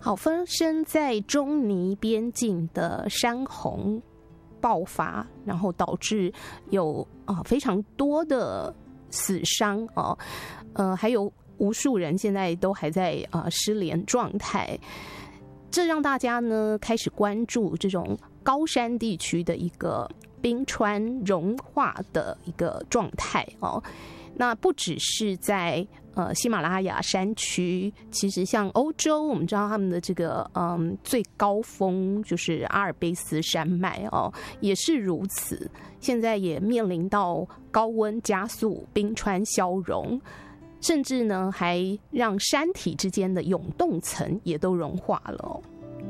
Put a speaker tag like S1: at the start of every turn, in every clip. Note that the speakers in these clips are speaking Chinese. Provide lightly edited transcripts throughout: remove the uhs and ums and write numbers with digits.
S1: 好，发生在中尼边境的山洪爆发，然后导致有非常多的死伤还有无数人现在都还在失联状态。这让大家呢开始关注这种高山地区的一个冰川融化的一个状态那不只是在喜马拉雅山区，其实像欧洲，我们知道他们的这个最高峰就是阿尔卑斯山脉也是如此。现在也面临到高温加速冰川消融，甚至呢还让山体之间的永冻层也都融化了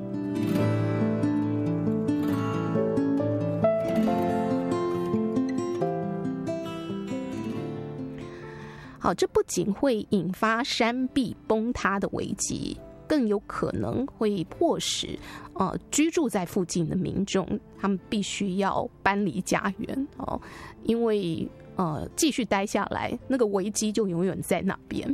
S1: 好，这不仅会引发山壁崩塌的危机，更有可能会迫使居住在附近的民众，他们必须要搬离家园因为继续待下来，那个危机就永远在那边。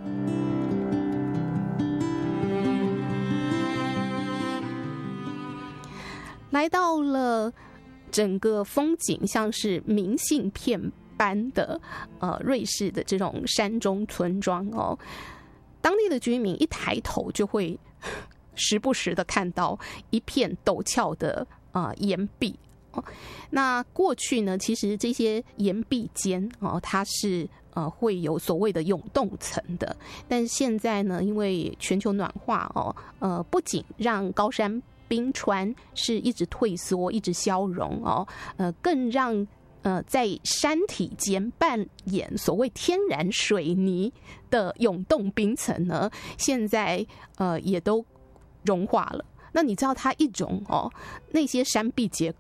S1: 来到了整个风景像是明信片般的瑞士的这种山中村庄当地的居民一抬头就会时不时的看到一片陡峭的岩壁那过去呢，其实这些岩壁间它是会有所谓的永冻层的，但是现在呢，因为全球暖化不仅让高山冰川是一直退缩、一直消融更让在山体间扮演所谓天然水泥的永冻冰层呢，现在也都融化了。那你知道它一融那些山壁结